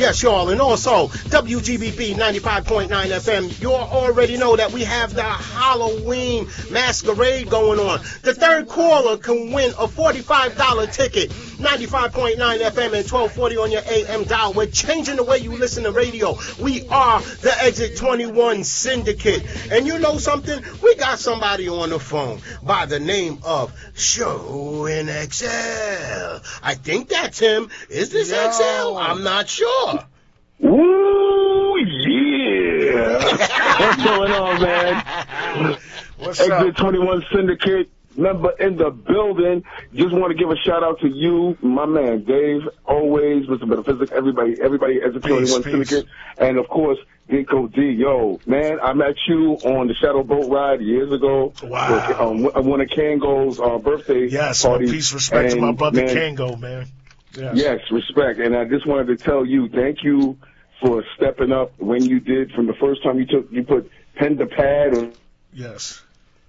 Yes, y'all. And also, WGBB 95.9 FM. You already know that we have the Halloween masquerade going on. The third caller can win a $45 ticket. 95.9 FM and 1240 on your AM dial. We're changing the way you listen to radio. We are the Exit 21 Syndicate. And you know something? We got somebody on the phone by the name of Show in XL. I think that's him. Is this XL? I'm not sure. Ooh, yeah. What's going on, man? What's Exit up? 21 Syndicate member in the building. Just want to give a shout out to you, my man Dave, always, Mr. Metaphysics, everybody Exit 21 Syndicate, and of course, Dinko D. Yo, man, I met you on the Shadow Boat Ride years ago. Wow. One of Kango's birthday parties. Peace, respect to my brother man, Kango, man. Yes, respect. And I just wanted to tell you, thank you for stepping up when you did from the first time you put pen to pad. Yes.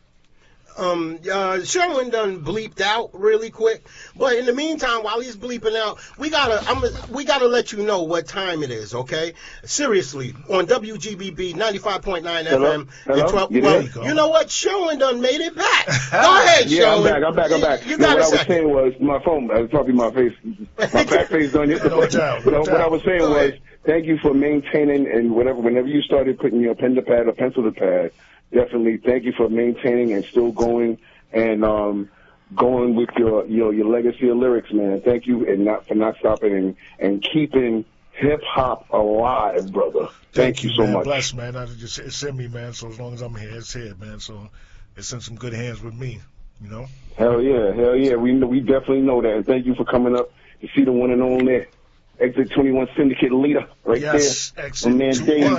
Sherwin done bleeped out really quick, but in the meantime, while he's bleeping out, we gotta let you know what time it is, okay? Seriously, on WGBB 95.9 FM and 12. Well, you know what? Sherwin done made it back. Go ahead, Sherwin. I'm back. You got what a I was saying was my phone. Probably my face. My back face done hit the phone. What I was saying was, thank you for maintaining and whenever you started putting your pen to pad or pencil to pad. Definitely, thank you for maintaining and still going and going with your legacy of lyrics, man. Thank you for not stopping and keeping hip hop alive, brother. Thank you so man. much. Bless, man. It's in me, man. So as long as I'm here, it's here, man. So it's in some good hands with me, you know. Hell yeah. We definitely know that, and thank you for coming up to see the one and only Exit 21 Syndicate leader right there. Exit man, 21.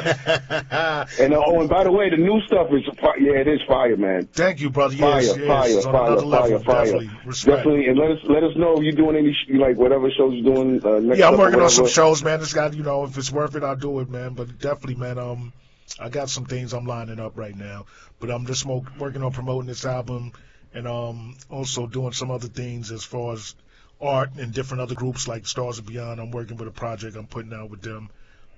And by the way, the new stuff is it is fire, man. Thank you, brother. Fire. Definitely, and let us know if you're doing any whatever shows you're doing next. Yeah, I'm working on some shows, man. It's got if it's worth it, I'll do it, man. But definitely, man. I got some things I'm lining up right now, but I'm just working on promoting this album and also doing some other things as far as art and different other groups like Stars and Beyond. I'm working with a project I'm putting out with them.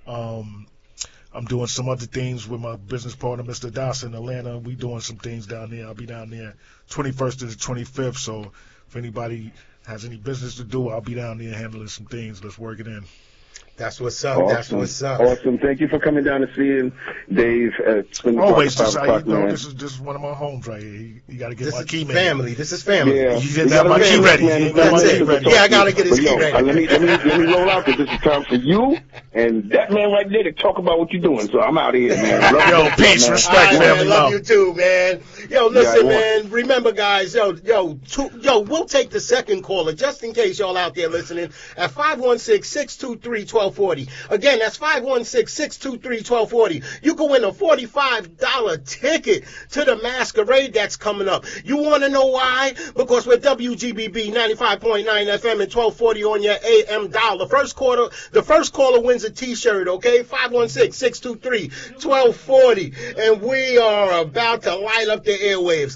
I'm doing some other things with my business partner, Mr. Dawson in Atlanta. We doing some things down there. I'll be down there 21st to the 25th. So if anybody has any business to do, I'll be down there handling some things. Let's work it in. That's what's up. Awesome. That's what's up. Awesome. Thank you for coming down to see him, Dave. Always. This is one of my homes right here. You got to get my key ready. This is family. Yeah. You didn't have my key ready. Yeah, I got to get his key ready. Let me roll out because this is time for you and that man right there to talk about what you're doing. So I'm out of here, man. Yo, peace, respect, family. Love you too, man. Yo, listen, man. Remember, guys, we'll take the second caller just in case y'all out there listening at 516-623-1240. Again, that's 516-623-1240. You can win a $45 ticket to the masquerade that's coming up. You want to know why? Because we're WGBB 95.9 FM and 1240 on your AM dial. The first caller wins a t-shirt, okay? 516-623-1240. And we are about to light up the airwaves.